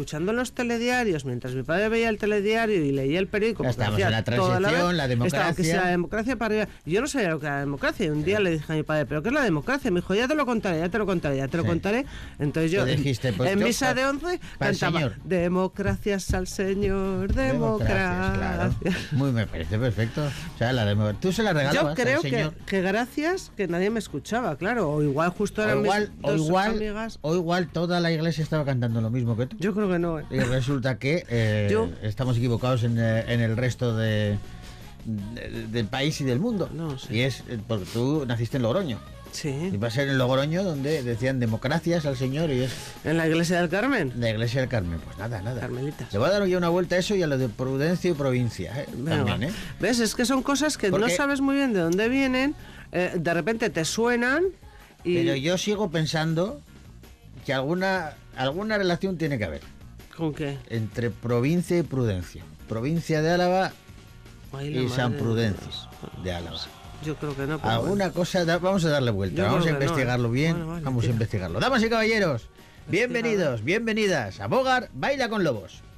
escuchando los telediarios, mientras mi padre veía el telediario y leía el periódico. Estamos en la transición, la democracia. Que sea la democracia para arriba. Yo no sabía lo que era la democracia. Y un día le dije a mi padre, ¿pero qué es la democracia? Me dijo, ya te lo contaré. Entonces yo, dijiste, pues en yo, misa de 11, cantaba, señor. Democracias al Señor, democracia. Claro. Me parece perfecto. O sea, tú se la regalabas. Yo creo al señor. que gracias que nadie me escuchaba, claro. O igual justo eran mis dos amigas. O igual toda la iglesia estaba cantando lo mismo que tú. Yo creo que no. Y resulta que estamos equivocados en el resto del país y del mundo. No sé. Y es porque tú naciste en Logroño. Sí. Y va a ser en Logroño donde decían democracias al Señor y es... ¿En la iglesia del Carmen? La iglesia del Carmen, pues nada. Carmelitas. Le voy a dar ya una vuelta a eso y a lo de Prudencia y Provincia, también, ¿Ves? Es que son cosas que no sabes muy bien de dónde vienen, de repente te suenan y... Pero yo sigo pensando que alguna relación tiene que haber. ¿Con qué? Entre provincia y prudencia. Provincia de Álava y San Prudencio de Álava. Yo creo que no. Alguna cosa, vamos a darle vuelta, vamos a investigarlo bien. Vamos a investigarlo. Damas y caballeros, bienvenidos, bienvenidas a Bogar Baila con Lobos.